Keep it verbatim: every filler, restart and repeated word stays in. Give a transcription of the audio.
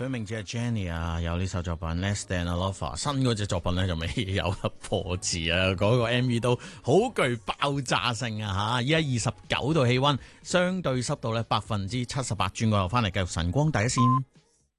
佢名字係 Jenny 啊，有呢首作品 Less Than a Lover， 新嗰隻作品咧就未有破字啊，嗰、那個 M V 都好具爆炸性啊吓！依家二十九度氣溫，相對濕度咧百分之七十八，轉過頭翻嚟繼續晨光第一線。